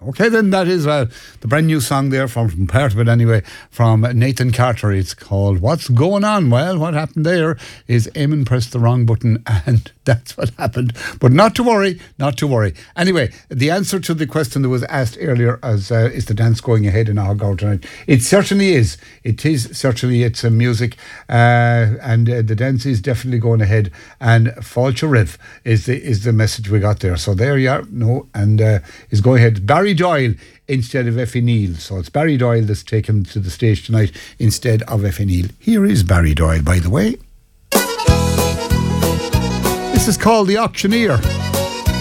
Okay, then that is the brand new song there from part of it anyway, from Nathan Carter. It's called What's Going On? Well, what happened there is Eamon pressed the wrong button and that's what happened. But not to worry, not to worry. Anyway, the answer to the question that was asked earlier is the dance going ahead in Ahoggar tonight? It certainly is. It is certainly, it's a music and the dance is definitely going ahead, and Fáilte Roimh is the message we got there. So there you are. No, and is going ahead. Barry Doyle instead of Effie Neal. So it's Barry Doyle that's taken to the stage tonight instead of Effie Neal. Here is Barry Doyle, by the way. This is called The Auctioneer.